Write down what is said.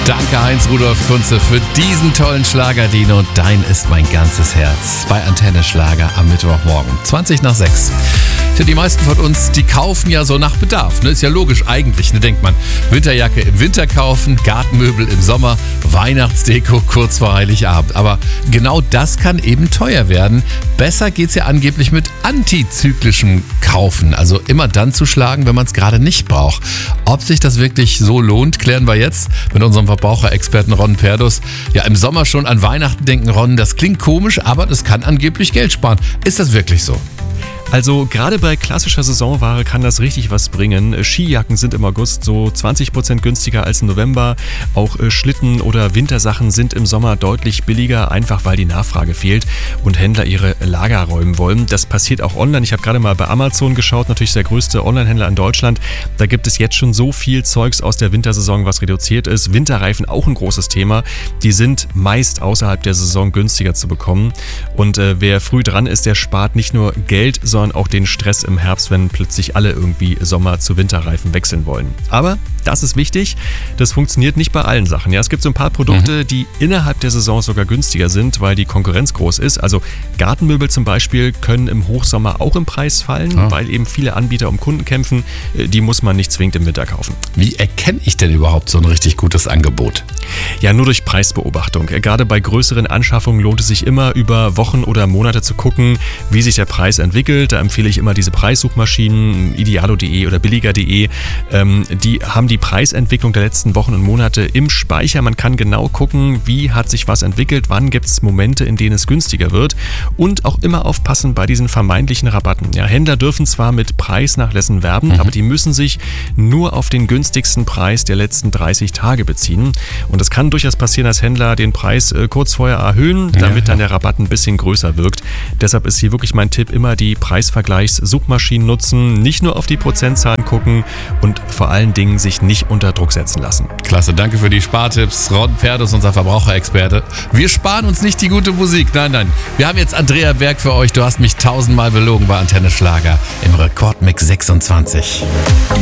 Danke Heinz-Rudolf Kunze für diesen tollen Schlager, Dino. Dein ist mein ganzes Herz. Bei Antenne Schlager am Mittwochmorgen, 20:06. Für die meisten von uns, die kaufen ja so nach Bedarf. Ist ja logisch eigentlich. Denkt man, Winterjacke im Winter kaufen, Gartenmöbel im Sommer, Weihnachtsdeko kurz vor Heiligabend. Aber genau das kann eben teuer werden. Besser geht's ja angeblich mit antizyklischem Kaufen. Also immer dann zuschlagen, wenn man es gerade nicht braucht. Ob sich das wirklich so lohnt, klären wir jetzt mit unserem Verbraucherexperten Ron Perdus. Ja, im Sommer schon an Weihnachten denken, Ron, das klingt komisch, aber das kann angeblich Geld sparen. Ist das wirklich so? Also gerade bei klassischer Saisonware kann das richtig was bringen. Skijacken sind im August so 20% günstiger als im November. Auch Schlitten- oder Wintersachen sind im Sommer deutlich billiger, einfach weil die Nachfrage fehlt und Händler ihre Lager räumen wollen. Das passiert auch online. Ich habe gerade mal bei Amazon geschaut, natürlich der größte Onlinehändler in Deutschland. Da gibt es jetzt schon so viel Zeugs aus der Wintersaison, was reduziert ist. Winterreifen auch ein großes Thema. Die sind meist außerhalb der Saison günstiger zu bekommen. Und wer früh dran ist, der spart nicht nur Geld, sondern auch den Stress im Herbst, wenn plötzlich alle irgendwie Sommer- zu Winterreifen wechseln wollen. Aber das ist wichtig, das funktioniert nicht bei allen Sachen. Ja, es gibt so ein paar Produkte, die innerhalb der Saison sogar günstiger sind, weil die Konkurrenz groß ist. Also Gartenmöbel zum Beispiel können im Hochsommer auch im Preis fallen, weil eben viele Anbieter um Kunden kämpfen. Die muss man nicht zwingend im Winter kaufen. Wie erkenne ich denn überhaupt so ein richtig gutes Angebot? Ja, nur durch Preisbeobachtung. Gerade bei größeren Anschaffungen lohnt es sich immer, über Wochen oder Monate zu gucken, wie sich der Preis entwickelt. Da empfehle ich immer diese Preissuchmaschinen, idealo.de oder billiger.de. Die haben die Preisentwicklung der letzten Wochen und Monate im Speicher. Man kann genau gucken, wie hat sich was entwickelt, wann gibt es Momente, in denen es günstiger wird. Und auch immer aufpassen bei diesen vermeintlichen Rabatten. Ja, Händler dürfen zwar mit Preisnachlässen werben, aber die müssen sich nur auf den günstigsten Preis der letzten 30 Tage beziehen. Und es kann durchaus passieren, dass Händler den Preis kurz vorher erhöhen, damit dann der Rabatt ein bisschen größer wirkt. Deshalb ist hier wirklich mein Tipp, immer die Preisvergleichssuchmaschinen nutzen, nicht nur auf die Prozentzahlen gucken und vor allen Dingen sich nicht unter Druck setzen lassen. Klasse, danke für die Spartipps. Ron Perdus, unser Verbraucherexperte. Wir sparen uns nicht die gute Musik. Nein. Wir haben jetzt Andrea Berg für euch. Du hast mich 1000-mal belogen bei Antenne Schlager im Rekordmix 26.